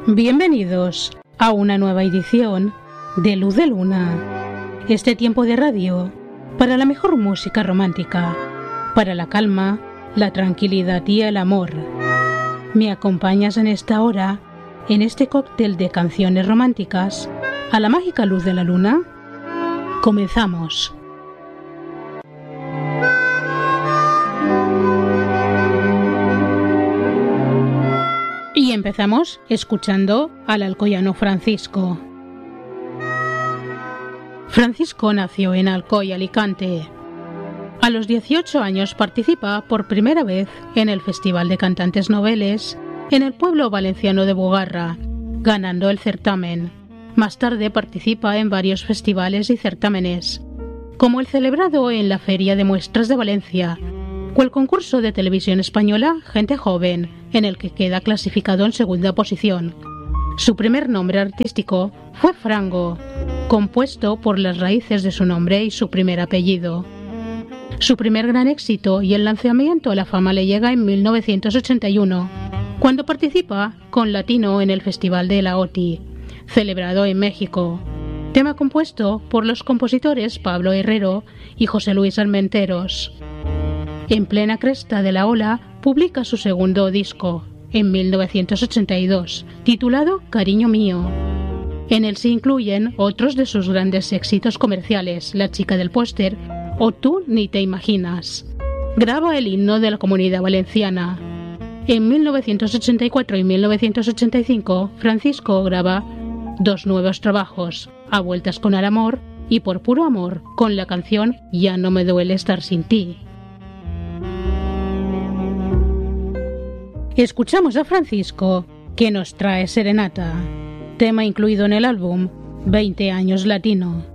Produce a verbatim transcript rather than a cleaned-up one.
Bienvenidos a una nueva edición de Luz de Luna, este tiempo de radio para la mejor música romántica, para la calma, la tranquilidad y el amor. ¿Me acompañas en esta hora, en este cóctel de canciones románticas, a la mágica luz de la luna? Comenzamos. Y empezamos escuchando al alcoyano Francisco. Francisco nació en Alcoy, Alicante. A los dieciocho años participa por primera vez en el Festival de Cantantes Noveles en el pueblo valenciano de Bugarra, ganando el certamen. Más tarde participa en varios festivales y certámenes, como el celebrado en la Feria de Muestras de Valencia, o el concurso de televisión española Gente Joven, en el que queda clasificado en segunda posición. Su primer nombre artístico fue Frango, compuesto por las raíces de su nombre y su primer apellido. Su primer gran éxito y el lanzamiento a la fama le llega en mil novecientos ochenta y uno, cuando participa con Latino en el Festival de la O T I, celebrado en México. Tema compuesto por los compositores Pablo Herrero y José Luis Armenteros. En plena cresta de la ola, publica su segundo disco, en mil novecientos ochenta y dos, titulado Cariño Mío. En él se incluyen otros de sus grandes éxitos comerciales, La chica del póster o Tú ni te imaginas. Graba el himno de la Comunidad Valenciana. En mil novecientos ochenta y cuatro y mil novecientos ochenta y cinco, Francisco graba dos nuevos trabajos, A vueltas con el amor y Por puro amor, con la canción Ya no me duele estar sin ti. Escuchamos a Francisco, que nos trae Serenata, tema incluido en el álbum veinte años Latino.